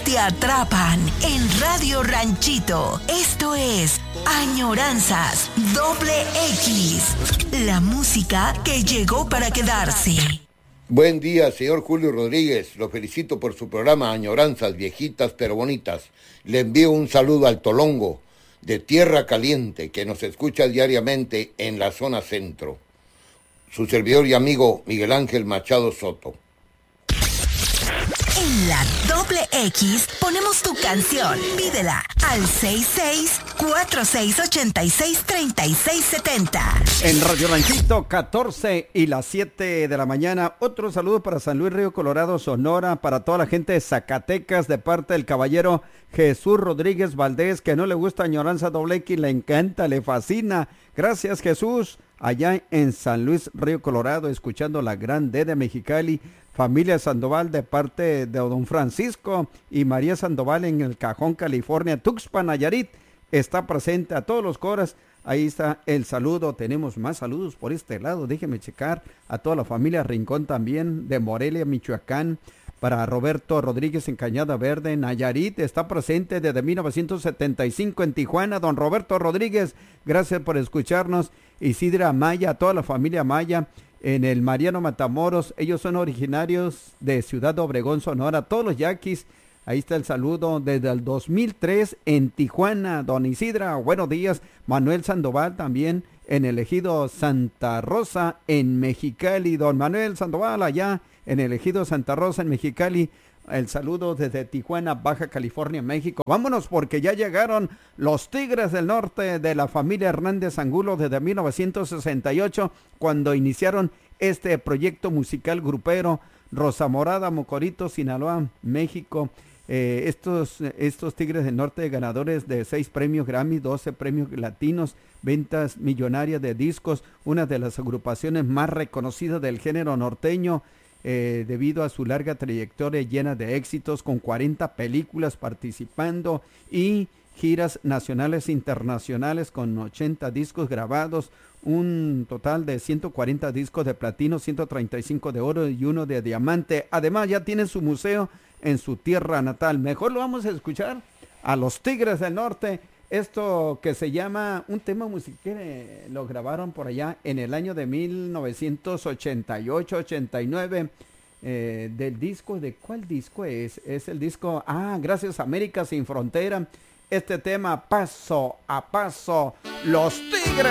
te atrapan en Radio Ranchito. Esto es Añoranzas X. La música que llegó para quedarse. Buen día, señor Julio Rodríguez. Lo felicito por su programa Añoranzas Viejitas pero Bonitas. Le envío un saludo al Tolongo de Tierra Caliente, que nos escucha diariamente en la zona centro. Su servidor y amigo Miguel Ángel Machado Soto. En la X ponemos tu canción. Pídela al 66-4686-3670. En Radio Ranchito, 14 y las 7 de la mañana. Otro saludo para San Luis Río Colorado, Sonora, para toda la gente de Zacatecas, de parte del caballero Jesús Rodríguez Valdés, que no le gusta Añoranza X, le encanta, le fascina. Gracias, Jesús. Allá en San Luis Río Colorado, escuchando la Gran D de Mexicali. Familia Sandoval de parte de don Francisco y María Sandoval en El Cajón, California. Tuxpan, Nayarit, está presente a todos los coras. Ahí está el saludo. Tenemos más saludos por este lado. Déjeme checar a toda la familia Rincón también, de Morelia, Michoacán. Para Roberto Rodríguez en Cañada Verde, Nayarit, está presente desde 1975 en Tijuana. Don Roberto Rodríguez, gracias por escucharnos. Isidra Maya, a toda la familia Maya en el Mariano Matamoros. Ellos son originarios de Ciudad Obregón, Sonora. Todos los yaquis, ahí está el saludo desde el 2003 en Tijuana. Don Isidra, buenos días. Manuel Sandoval también en el ejido Santa Rosa en Mexicali. Don Manuel Sandoval allá en el ejido Santa Rosa en Mexicali. El saludo desde Tijuana, Baja California, México. Vámonos porque ya llegaron los Tigres del Norte de la familia Hernández Angulo desde 1968, cuando iniciaron este proyecto musical grupero. Rosa Morada, Mocorito, Sinaloa, México. Estos Tigres del Norte, ganadores de 6 premios Grammy, 12 premios latinos, ventas millonarias de discos, una de las agrupaciones más reconocidas del género norteño, debido a su larga trayectoria llena de éxitos, con 40 películas participando y giras nacionales e internacionales con 80 discos grabados, un total de 140 discos de platino, 135 de oro y uno de diamante. Además ya tiene su museo en su tierra natal. Mejor lo vamos a escuchar a los Tigres del Norte. Esto que se llama un tema musical, lo grabaron por allá en el año de 1988-89, del disco, ¿de cuál disco es? Es el disco, Gracias América Sin Frontera. Este tema, Paso a Paso, los Tigres.